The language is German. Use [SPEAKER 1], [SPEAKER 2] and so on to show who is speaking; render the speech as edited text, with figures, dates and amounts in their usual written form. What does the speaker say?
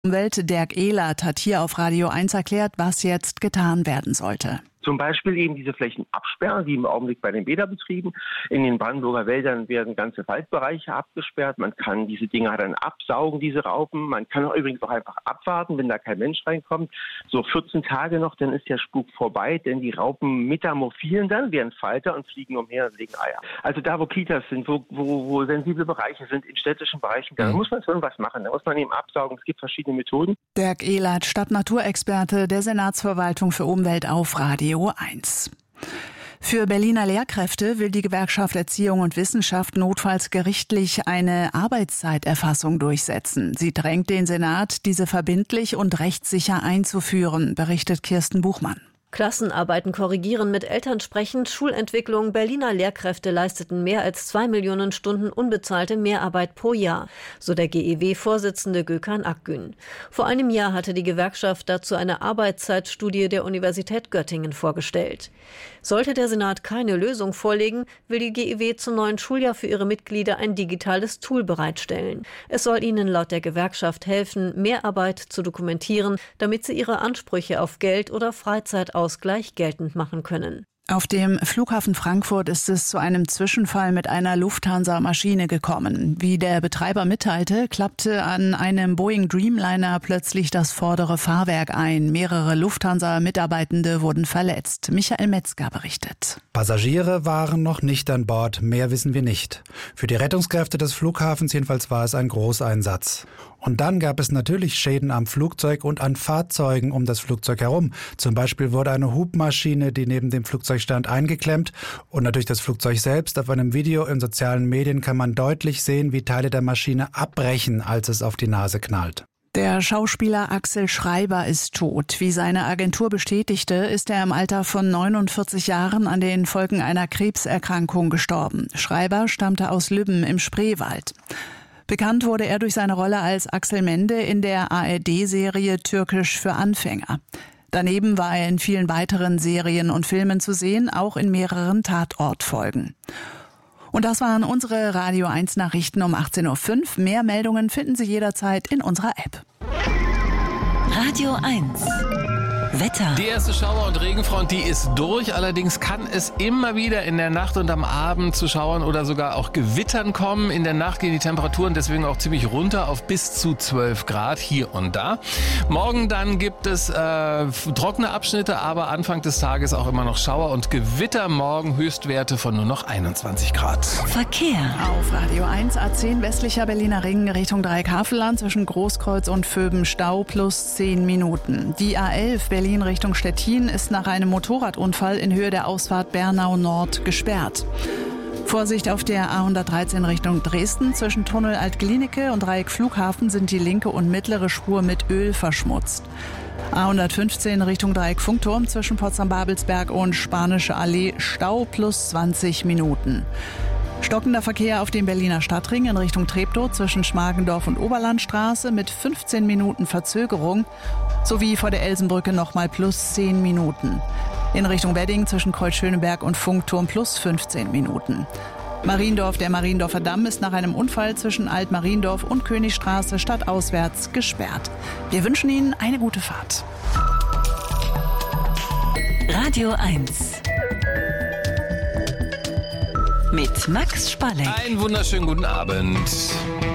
[SPEAKER 1] Umwelt Dirk Ehlert hat hier auf Radio 1 erklärt, was jetzt getan werden sollte.
[SPEAKER 2] Zum Beispiel eben diese Flächen absperren, wie im Augenblick bei den Bäderbetrieben. In den Brandenburger Wäldern werden ganze Waldbereiche abgesperrt. Man kann diese Dinger dann absaugen, diese Raupen. Man kann auch übrigens auch einfach abwarten, wenn da kein Mensch reinkommt. So 14 Tage noch, dann ist der Spuk vorbei, denn die Raupen metamorphieren dann, werden Falter und fliegen umher und legen Eier. Also da, wo Kitas sind, wo sensible Bereiche sind, in städtischen Bereichen, da muss man irgendwas machen. Da muss man eben absaugen. Es gibt verschiedene Methoden.
[SPEAKER 1] Dirk Ehlert, Stadtnaturexperte der Senatsverwaltung für Umwelt auf Radio 1. Für Berliner Lehrkräfte will die Gewerkschaft Erziehung und Wissenschaft notfalls gerichtlich eine Arbeitszeiterfassung durchsetzen. Sie drängt den Senat, diese verbindlich und rechtssicher einzuführen, berichtet Kirsten Buchmann.
[SPEAKER 3] Klassenarbeiten korrigieren, mit Eltern sprechen, Schulentwicklung. Berliner Lehrkräfte leisteten mehr als 2 Millionen Stunden unbezahlte Mehrarbeit pro Jahr, so der GEW-Vorsitzende Gökhan Akgün. Vor einem Jahr hatte die Gewerkschaft dazu eine Arbeitszeitstudie der Universität Göttingen vorgestellt. Sollte der Senat keine Lösung vorlegen, will die GEW zum neuen Schuljahr für ihre Mitglieder ein digitales Tool bereitstellen. Es soll ihnen laut der Gewerkschaft helfen, Mehrarbeit zu dokumentieren, damit sie ihre Ansprüche auf Geld oder Freizeitausgleich geltend machen können.
[SPEAKER 1] Auf dem Flughafen Frankfurt ist es zu einem Zwischenfall mit einer Lufthansa-Maschine gekommen. Wie der Betreiber mitteilte, klappte an einem Boeing Dreamliner plötzlich das vordere Fahrwerk ein. Mehrere Lufthansa-Mitarbeitende wurden verletzt. Michael Metzger berichtet.
[SPEAKER 4] Passagiere waren noch nicht an Bord, mehr wissen wir nicht. Für die Rettungskräfte des Flughafens jedenfalls war es ein Großeinsatz. Und dann gab es natürlich Schäden am Flugzeug und an Fahrzeugen um das Flugzeug herum. Zum Beispiel wurde eine Hubmaschine, die neben dem Flugzeug stand, eingeklemmt. Und natürlich das Flugzeug selbst. Auf einem Video in sozialen Medien kann man deutlich sehen, wie Teile der Maschine abbrechen, als es auf die Nase knallt.
[SPEAKER 1] Der Schauspieler Axel Schreiber ist tot. Wie seine Agentur bestätigte, ist er im Alter von 49 Jahren an den Folgen einer Krebserkrankung gestorben. Schreiber stammte aus Lübben im Spreewald. Bekannt wurde er durch seine Rolle als Axel Mende in der ARD-Serie Türkisch für Anfänger. Daneben war er in vielen weiteren Serien und Filmen zu sehen, auch in mehreren Tatortfolgen. Und das waren unsere Radio 1 Nachrichten um 18.05 Uhr. Mehr Meldungen finden Sie jederzeit in unserer App.
[SPEAKER 5] Radio 1. Wetter.
[SPEAKER 6] Die erste Schauer- und Regenfront, die ist durch. Allerdings kann es immer wieder in der Nacht und am Abend zu Schauern oder sogar auch Gewittern kommen. In der Nacht gehen die Temperaturen deswegen auch ziemlich runter auf bis zu 12 Grad hier und da. Morgen dann gibt es trockene Abschnitte, aber Anfang des Tages auch immer noch Schauer und Gewitter. Morgen Höchstwerte von nur noch 21 Grad.
[SPEAKER 5] Verkehr.
[SPEAKER 1] Auf Radio 1 A10 westlicher Berliner Ring Richtung Dreieckhavelland zwischen Großkreuz und Vöben Stau plus 10 Minuten. Die A11 Berlin Richtung Stettin ist nach einem Motorradunfall in Höhe der Ausfahrt Bernau Nord gesperrt. Vorsicht auf der A113 Richtung Dresden. Zwischen Tunnel Altglienicke und Dreieck Flughafen sind die linke und mittlere Spur mit Öl verschmutzt. A115 Richtung Dreieck Funkturm zwischen Potsdam-Babelsberg und Spanische Allee Stau plus 20 Minuten. Stockender Verkehr auf dem Berliner Stadtring in Richtung Treptow zwischen Schmargendorf und Oberlandstraße mit 15 Minuten Verzögerung sowie vor der Elsenbrücke nochmal plus 10 Minuten. In Richtung Wedding zwischen Kreuzschöneberg und Funkturm plus 15 Minuten. Mariendorf, der Mariendorfer Damm ist nach einem Unfall zwischen Alt-Mariendorf und Königstraße stadtauswärts gesperrt. Wir wünschen Ihnen eine gute Fahrt.
[SPEAKER 5] Radio 1. Mit Max Spalleck.
[SPEAKER 6] Einen wunderschönen guten Abend.